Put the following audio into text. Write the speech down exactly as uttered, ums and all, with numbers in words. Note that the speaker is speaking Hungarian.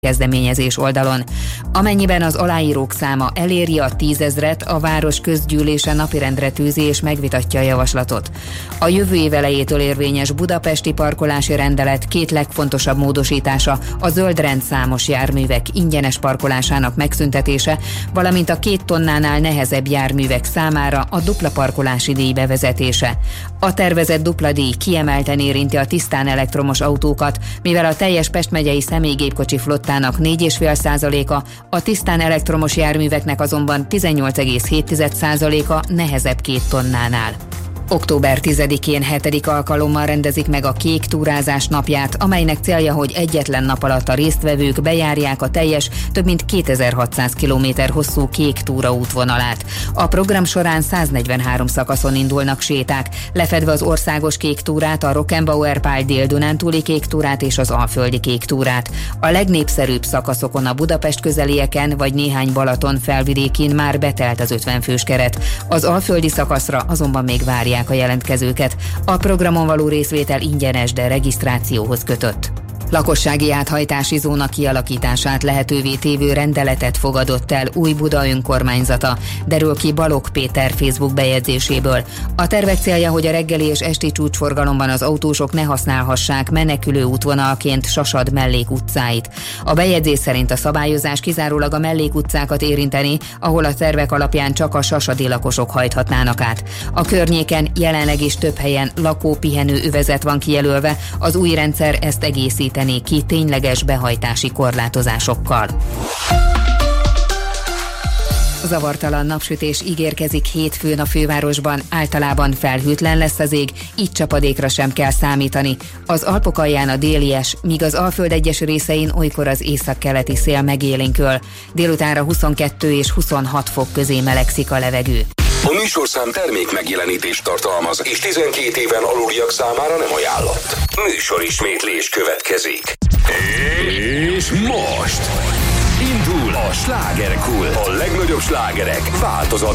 kezdeményezés oldalon. Amennyiben az aláírók száma eléri a tízezret, a város közgyűlése napirendre tűzi és megvitatja a javaslatot. A jövő év elejétől érvényes budapesti parkolási rendelet két legfontosabb módosítása a zöld rendszámos járművek ingyenes parkolásának megszüntetése, valamint a két tonnánál nehezebb járművek számára a dupla parkolási díj bevezetése. A tervezett dupla díj kiemelten érinti a tisztán elektromos autókat, mivel a teljes Pest megyei személygépkocsi flottának négy egész öt százaléka, a tisztán elektromos járműveknek azonban tizennyolc egész hét százaléka nehezebb két tonnánál. október tizedikén hetedik alkalommal rendezik meg a Kék túrázás napját, amelynek célja, hogy egyetlen nap alatt a résztvevők bejárják a teljes, több mint kétezer-hatszáz kilométer hosszú Kék túra útvonalát. A program során száznegyvenhárom szakaszon indulnak séták, lefedve az országos Kék túrát, a Rockenbauer Pál dél-dunántúli Kék túrát és az alföldi Kék túrát. A legnépszerűbb szakaszokon a Budapest közelieken vagy néhány Balaton felvidékén már betelt az ötven fős keret. Az alföldi szakaszra azonban még várják a jelentkezőket. A programon való részvétel ingyenes, de regisztrációhoz kötött. Lakossági áthajtási zóna kialakítását lehetővé tévő rendeletet fogadott el Újbuda önkormányzata, derül ki Balogh Péter Facebook bejegyzéséből. A tervek célja, hogy a reggeli és esti csúcsforgalomban az autósok ne használhassák menekülő útvonalként Sasad mellékutcáit. A bejegyzés szerint a szabályozás kizárólag a mellékutcákat érinteni, ahol a tervek alapján csak a sasadi lakosok hajthatnának át. A környéken jelenleg is több helyen lakó-pihenő övezet van kijelölve, az új rendszer ezt egészíti ki tényleges behajtási korlátozásokkal. Zavartalan napsütés ígérkezik hétfőn a fővárosban, általában felhőtlen lesz az ég, így csapadékra sem kell számítani. Az Alpok alján a délies, míg az Alföld egyes részein olykor az északkeleti szél megélénkül. Délutánra huszonkettő és huszonhat fok közé melegszik a levegő. A műsorszám termék megjelenítést tartalmaz, és tizenkét éven aluliak számára nem ajánlott. Műsorismétlés következik. És most indul a slágerkult. A legnagyobb slágerek változat